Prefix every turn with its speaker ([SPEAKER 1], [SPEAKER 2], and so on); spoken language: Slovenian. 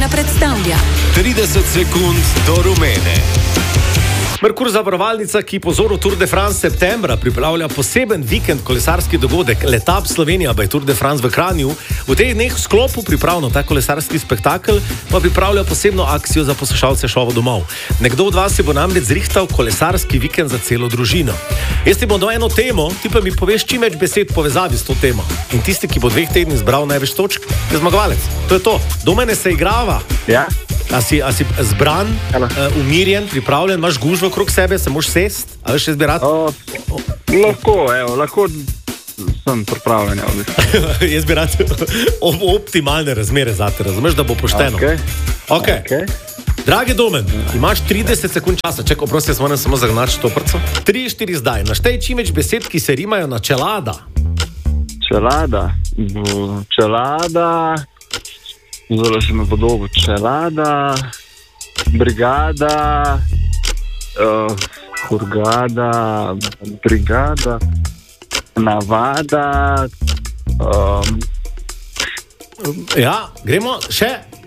[SPEAKER 1] predstavlja
[SPEAKER 2] 30 sekund do rumene.
[SPEAKER 3] Merkur zavarovalnica, ki po vzoru Tour de France septembra pripravlja poseben vikend kolesarski dogodek Letap Slovenija by Tour de France v Kranju. V teh dneh v sklopu priprav na ta kolesarski spektakel pa pripravlja posebno akcijo za poslušalce šova domov. Nekdo od vas si bo namreč zrihtal kolesarski vikend za celo družino. Jaz ti bom dal eno temo, ti pa mi poveš čim več besed povezavi s to temo. In tisti, ki bo 2 tedni zbral največ točk, je zmagovalec. To je to. Do mene se igrava.
[SPEAKER 4] Ja.
[SPEAKER 3] A si zbran, umirjen, pripravljen, imaš gužvo okrog sebe, se moraš sest, a veš, jaz bi rad?
[SPEAKER 4] Lahko sem pripravljen.
[SPEAKER 3] Jaz bi rad optimalne razmere zate, razumeš, da bo pošteno. Okay. Dragi Domen, imaš 30 sekund časa, čekaj, oprosti, jaz moram samo zagnati štoprco. 3-4 zdaj, naštej čim več besed, ki se rimajo na čelada.
[SPEAKER 4] Čelada, zelo se me podobo, čelada, brigada, hurgada, brigada, navada.
[SPEAKER 3] Ja, gremo še.